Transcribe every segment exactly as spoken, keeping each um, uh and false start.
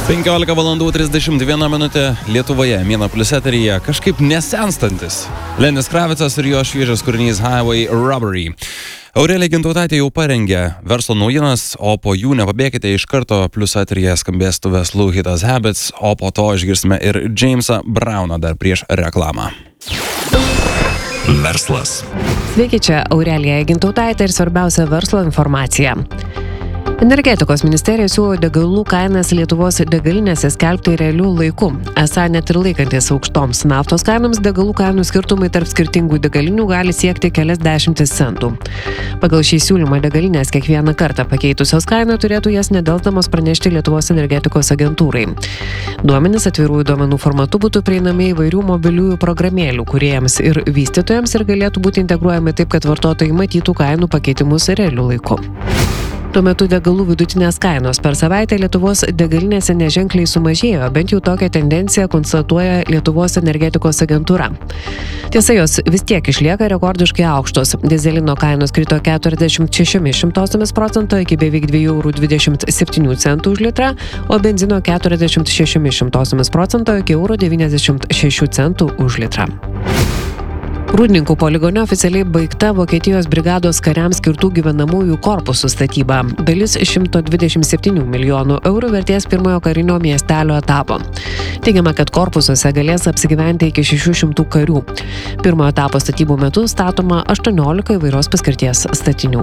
penkiolika valandų trisdešimt viena minutė Lietuvoje, Mėna Plius eteryje, kažkaip nesenstantis Lenis Kravicas ir jo šviežias kūrinys Highway Robbery. Aurelija Gintautaitė jau parengė verslo naujienas, o po jų nepabėkite iš karto, Plius eteryje skambės tų veslų hitas Habits, o po to išgirsime ir Jamesą Browną dar prieš reklamą. Verslas. Sveiki, čia Aurelija Gintautaitė ir svarbiausia verslo informacija. Energetikos ministerija siūlo degalų kainas Lietuvos degalinėse skelbti realių laikų. Esą net ir laikantis aukštoms naftos kainoms, degalų kainų skirtumai tarp skirtingų degalinių gali siekti kelias dešimtis centų. Pagal šį siūlymą degalinės kiekvieną kartą pakeitusios kainą turėtų jas nedelsdamos pranešti Lietuvos energetikos agentūrai. Duomenys atvirųjų duomenų formatu būtų prieinami įvairių mobiliųjų programėlių kūrėjams ir vystytojams ir galėtų būti integruojami taip, kad vartotojai matytų kainų pakeitimus realių laiku. Tuo metu degalų vidutinės kainos per savaitę Lietuvos degalinėse neženkliai sumažėjo, bent jau tokią tendenciją konstatuoja Lietuvos energetikos agentūra. Tiesa, jos vis tiek išlieka rekordiškai aukštos. Dizelino kainos krito keturiasdešimt šešiomis šimtosiomis procento iki beveik dviejų eurų dvidešimt septynių centų už litrą, o benzino keturiasdešimt šešiomis šimtosiomis procento iki euro devyniasdešimt šešių centų už litrą. Rūdninkų poligone oficialiai baigta Vokietijos brigados kariams skirtų gyvenamųjų korpusų statyba. Dalis šimto dvidešimt septynių milijonų eurų vertės pirmojo karinio miestelio etapo. Teigiama, kad korpusuose galės apsigyventi iki šešių šimtų karių. Pirmojo etapo statybų metu statoma aštuoniolika įvairios paskirties statinių.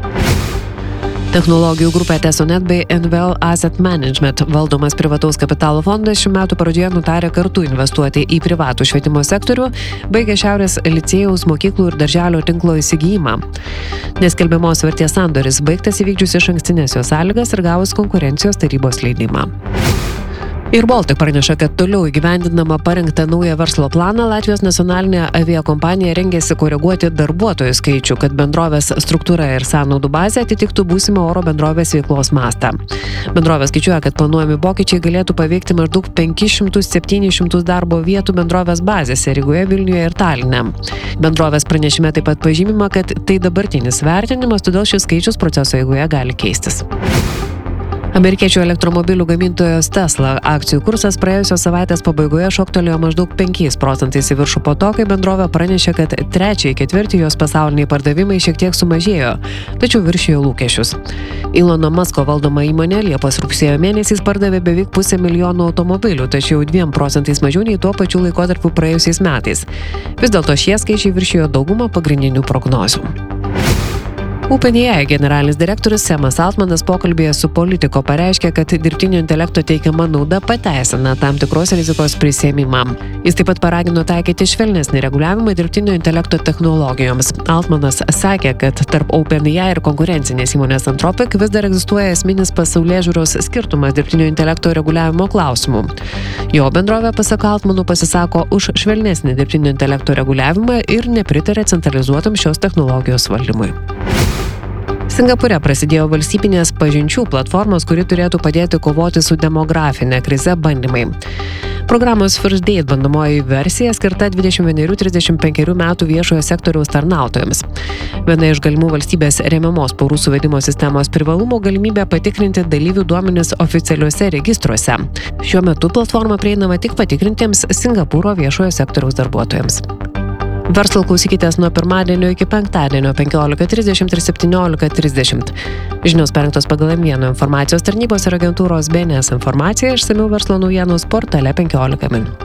Technologijų grupė Tesonet bei N V L Asset Management valdomas privataus kapitalo fondas šių metų pradžioje nutarė kartu investuoti į privatų švietimo sektorių, baigė Šiaurės licėjaus, mokyklų ir darželio tinklo įsigijimą. Neskelbiamos vertės sandoris baigtas įvykdžius išankstines jo sąlygas ir gavus konkurencijos tarybos leidimą. Ir Baltic praneša, kad toliau įgyvendinama parengta naują verslo planą, Latvijos nacionalinė aviakompanija rengėsi koreguoti darbuotojų skaičių, kad bendrovės struktūra ir sąnaudų bazė atitiktų būsimą oro bendrovės veiklos mastą. Bendrovė skaičiuoja, kad planuojami pokyčiai galėtų paveikti maždaug penkis šimtus septynis šimtus darbo vietų bendrovės bazėse Rygoje, Vilniuje ir Taline. Bendrovės pranešime taip pat pažymima, kad tai dabartinis vertinimas, todėl šis skaičius proceso eigoje gali keistis. Amerikiečių elektromobilių gamintojos Tesla akcijų kursas praėjusios savaitės pabaigoje šoktelėjo maždaug penkiais procentais į viršų po to, kai bendrovė pranešė, kad trečiąjį ketvirtį jos pasauliniai pardavimai šiek tiek sumažėjo, tačiau viršijo lūkesčius. Elono Musko valdoma įmonė Liepos rugsėjo mėnesiais pardavė beveik pusę milijono automobilių, tačiau dviem procentais mažiau nei tuo pačiu laikotarpiu praėjusiais metais. Vis dėlto šie skaičiai viršijo daugumą pagrindinių prognozių. OpenAI generalinis direktorius Semas Altmanas pokalbėje su Politico pareiškė, kad dirbtinio intelekto teikiama nauda pateisina tam tikros rizikos prisiėmimą. Jis taip pat paragino taikyti švelnesnį reguliavimą dirbtinio intelekto technologijoms. Altmanas sakė, kad tarp OpenAI ir konkurencinės įmonės Anthropic vis dar egzistuoja esminis pasaulėžiūros skirtumas dirbtinio intelekto reguliavimo klausimų. Jo bendrovė, pasak Altmanų, pasisako už švelnesnį dirbtinio intelekto reguliavimą ir nepritarė centralizuotam šios technologijos valdymui. Singapūre prasidėjo valstybinės pažinčių platformos, kuri turėtų padėti kovoti su demografinė krize bandymai. Programos First Date bandomoji versija skirta dvidešimt vienerių trisdešimt penkerių metų viešojo sektoriaus tarnautojams. Viena iš galimų valstybės remiamos porų suvedimo sistemos privalumų galimybė patikrinti dalyvių duomenis oficialiuose registruose. Šiuo metu platforma prieinama tik patikrintiems Singapūro viešojo sektoriaus darbuotojams. Verslo klausykitės nuo pirmadienio iki penktadienio penkiolika trisdešimt ir septyniolika trisdešimt. Žinios parengtos pagal M vienas informacijos tarnybos ir agentūros B N S informaciją, išsamiau verslo naujienos portale penkiolika min.